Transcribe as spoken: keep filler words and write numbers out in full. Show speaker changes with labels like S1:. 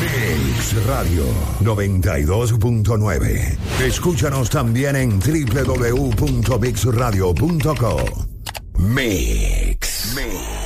S1: Mix Radio noventa y dos punto nueve. Escúchanos también en doble u doble u doble u punto mix radio punto co. Mix. Mix.